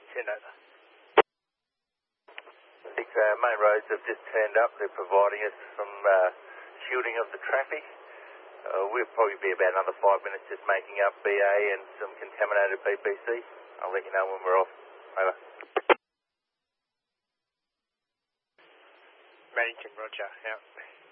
Send over. Main roads have just turned up. They're providing us some shielding of the traffic. We'll probably be about another 5 minutes just making up BA and some contaminated BBC. I'll let you know when we're off. Over. Maddington, roger. Out.